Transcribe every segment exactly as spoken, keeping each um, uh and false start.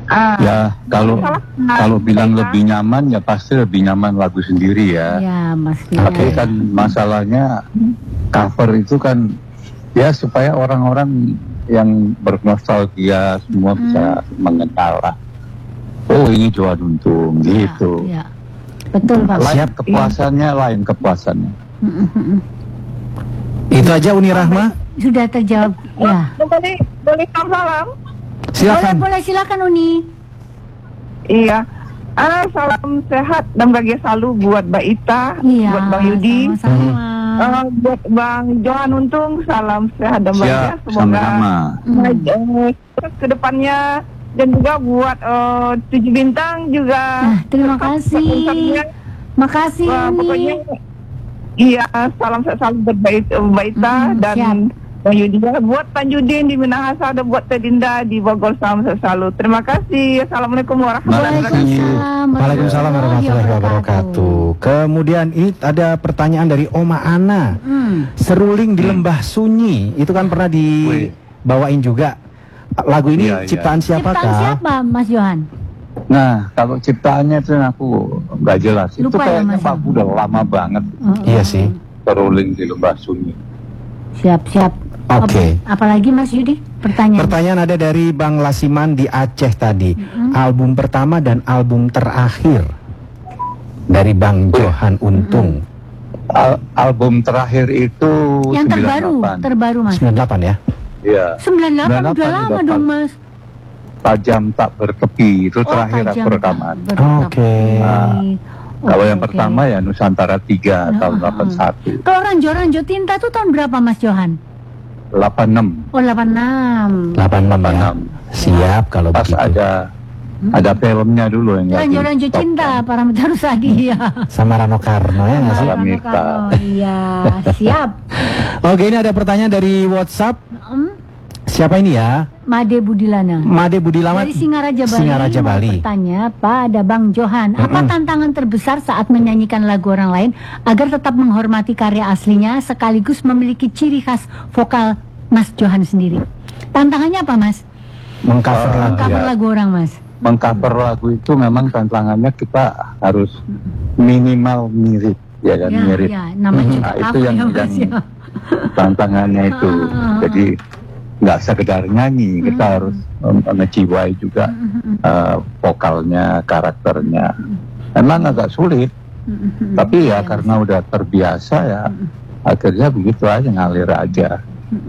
Ah, Ya, kalau salah, kalau Mbak bilang Ita. lebih nyaman ya pasti lebih nyaman lagu sendiri ya. Ya, Mas. Tapi kan masalahnya cover itu kan ya supaya orang-orang yang bernostalgia semua bisa mengenal lah. Oh, ini Johan Untung gitu. Ya, betul Pak. Lain kepuasannya, lain kepuasannya. Itu aja Uni Rahma. Sudah terjawab. Ya. Boleh, boleh salam. Silakan. Boleh, boleh silakan Uni. Iya. Ah, salam sehat dan bahagia selalu buat Mbak Ita, Iya. buat Bang Yudi, Sama-sama. ah, buat Bang Johan Untung, salam sehat dan bahagia. Siap, Semoga sama-sama. eh, terus ke depannya, dan juga buat eh, Tujuh Bintang juga. Nah, terima tetap kasih. konsernya. Makasih Wah, Uni. pokoknya iya, salam sehat selalu buat Mbak Ita, Mbak Ita Hmm, dan siap. Bang Yudi. Buat Tanjudin di Minahasa, dan buat Tedinda di Bogor, salam sehat selalu. Terima kasih. Assalamualaikum warahmatullahi wabarakatuh. Waalaikumsalam. Waalaikumsalam warahmatullahi wabarakatuh. Kemudian ini ada pertanyaan dari Oma Ana. Hmm. Seruling di Lembah Sunyi, itu kan pernah dibawain juga. Lagu ini Iya, iya. ciptaan siapa Ciptaan Kak? siapa Mas Johan? Nah, kalau ciptaannya itu aku nggak jelas. Itu Lupa ya, kayaknya Mas. Pak udah lama banget. Iya sih. Seruling di Lembah Sunyi. Siap-siap. Oke. Apa- Apalagi Mas Yudi? Pertanyaan. Pertanyaan ada dari Bang Lasiman di Aceh tadi. Album pertama dan album terakhir dari Bang Johan Untung. Al- album terakhir itu Yang terbaru, sembilan puluh delapan. terbaru Mas. sembilan puluh delapan ya. Iya. sembilan puluh delapan udah sembilan puluh delapan lama udah dong pas. Mas. Tajam tak bertepi itu terakhir Tajam aku rekaman. tak bertepi. Oke. Nah, Kalau Oke, yang oke. pertama ya Nusantara tiga Nah, tahun ah, delapan ah. satu. Kalau Ranjo-Ranjo Tinta tuh tahun berapa Mas Johan? delapan enam. Oh delapan enam. delapan puluh enam ya. Siap kalau Pas begitu. ada ada filmnya dulu yang lagi Ranjo-Ranjo stop Cinta kan. Parameter Rusadi ya. Sama Rano Karno ya nggak sih? Sama Mita. Oh iya, siap. Oke, ini ada pertanyaan dari WhatsApp. Hmm? Siapa ini ya? Made Budilana. Made Budilamat. Dari Singaraja Bali. Singaraja mau Bali. Bertanya pada Bang Johan, apa tantangan terbesar saat menyanyikan lagu orang lain agar tetap menghormati karya aslinya sekaligus memiliki ciri khas vokal Mas Johan sendiri? Tantangannya apa Mas? Mengcover Ah, lagu. Cover ya. lagu orang Mas. Mengcover lagu itu memang tantangannya kita harus minimal mirip ya kan, Ya, mirip. ya, namanya juga Nah, itu cover yang ya Mas yang ya. tantangannya itu. Ah, ah, ah. Jadi nggak sekedar nyanyi, kita harus um, ngejiwai juga uh, vokalnya, karakternya. Memang agak sulit, tapi ya karena udah terbiasa ya, akhirnya begitu aja, ngalir aja.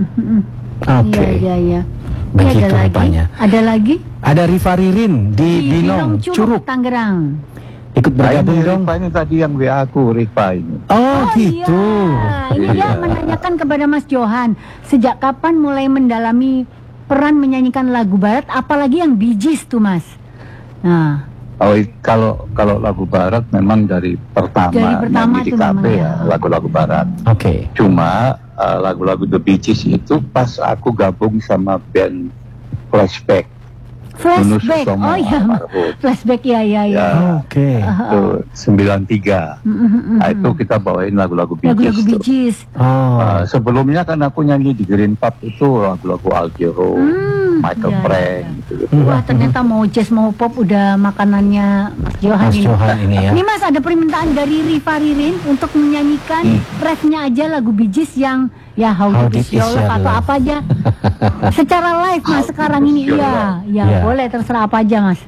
Oke. Iya, iya, iya. Begitu Ada lagi? rupanya. Ada lagi? Ada Rifa Ririn di Binong, Curug. Tangerang. Ikut Nah, bergabung ini dong. Rifa ini tadi yang W A aku, Rifa ini. Oh, gitu. Iya, ini dia Iya. menanyakan kepada Mas Johan, sejak kapan mulai mendalami peran menyanyikan lagu barat, apalagi yang Bee Gees tuh Mas? Nah, Oh, i- kalau kalau lagu barat memang dari pertama, Dari pertama nyanyi di tuh kafe memang ya. ya, lagu-lagu barat. Oke. Cuma uh, lagu-lagu The Bee Gees itu pas aku gabung sama band Flashback. flashback. Sutomo, Oh iya, almarhum. flashback ya, ya, ya. Ya, Oke. itu sembilan tiga. Nah, itu kita bawain lagu-lagu Bee Gees. Lagu-lagu Bee tuh. Gees. Oh. Uh, sebelumnya kan aku nyanyi di Green Pub itu lagu-lagu Al Jarreau, Hmm, Michael iya, Frank iya. gitu, gitu. Wah, ternyata mau jazz mau pop udah makanannya Mas Johan Mas ini. Johan ini ya. Ini Mas ada permintaan dari Rifa Ririn untuk menyanyikan refnya aja lagu Bee Gees yang ya How, How Deep Is Deep Is Your Love Your atau Love. apa aja. Secara live Mas sekarang ini Your iya, ya Iya. boleh terserah apa aja Mas.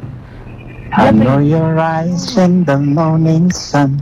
I know your eyes in the morning sun.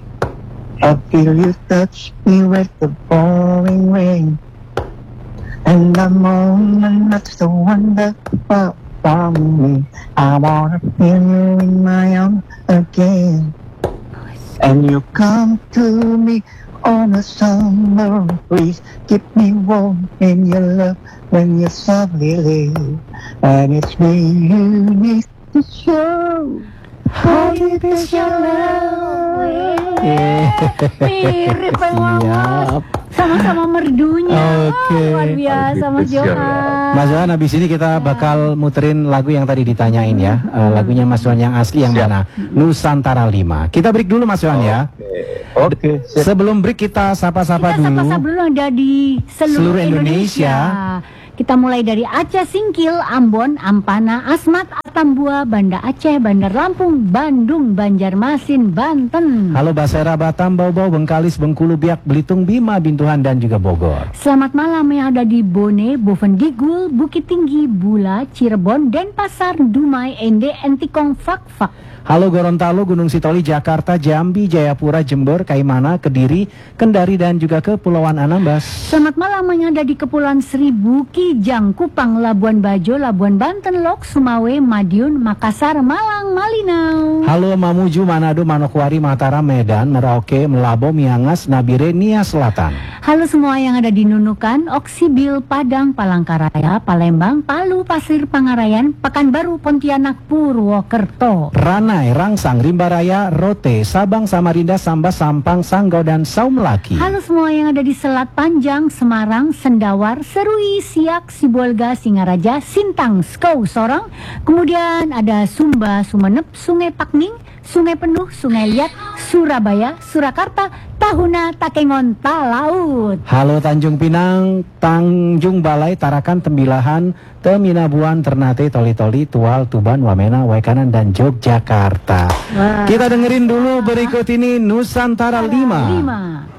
I feel you touch me with the pouring rain. And the moment that's the wonderful for me. I wanna feel you in my arms again. And you come to me on a summer breeze. Keep me warm in your love when you softly leave. And it's me you need to show. How deep is your love? Mirip memang Mas. Siap. Sama-sama merdunya. Oke. Oh, luar biasa Mas Johan. Mas Johan, habis ini kita bakal muterin lagu yang tadi ditanyain ya. Eh, lagunya Mas Johan yang asli yang Siap. mana? Nusantara lima. Kita break dulu Mas Johan ya. Oke, siap. Sebelum break kita sapa-sapa Kita dulu. sapa-sapa dulu yang ada di seluruh, Seluruh Indonesia. Indonesia. Kita mulai dari Aceh, Singkil, Ambon, Ampana, Asmat, Patambua, Banda Aceh, Bandar Lampung, Bandung, Banjarmasin, Banten. Halo Basera, Batam, Bau-Bau, Bengkalis, Bengkulu, Biak, Belitung, Bima, Bintuhan, dan juga Bogor. Selamat malam yang ada di Bone, Bovendigul, Bukit Tinggi, Bula, Cirebon, Denpasar, Dumai, Ende, Entikong, Fak-Fak. Halo Gorontalo, Gunung Sitoli, Jakarta, Jambi, Jayapura, Jember, Kaimana, Kediri, Kendari, dan juga Kepulauan Anambas. Selamat malam yang ada di Kepulauan Seribu, Kijang, Kupang, Labuan Bajo, Labuan Banten, Lok, Sumawe, Madiun, Makassar, Malang, Malinau. Halo Mamuju, Manado, Manokwari, Mataram, Medan, Merauke, Melabo, Miangas, Nabire, Nia Selatan. Halo semua yang ada di Nunukan, Oksibil, Padang, Palangkaraya, Palembang, Palu, Pasir, Pangarayan, Pekanbaru, Pontianak, Purwokerto. Ranai, Rangsang, Rimbaraya, Rote, Sabang, Samarinda, Sambas, Sampang, Sanggau, dan Saumlaki. Halo semua yang ada di Selat Panjang, Semarang, Sendawar, Serui, Siak, Sibolga, Singaraja, Sintang, Skou, Sorong. Kemudian ada Sumba, Sumenep, Sungai Pakning, Sungai Penuh, Sungai Liat, Surabaya, Surakarta, Tahuna, Takengon, Talaut. Halo Tanjung Pinang, Tanjung Balai, Tarakan, Tembilahan, Teminabuan, Ternate, Toli-Toli, Tual, Tuban, Wamena, Waikanan, dan Yogyakarta. Wah. Kita dengerin dulu berikut ini Nusantara lima. lima.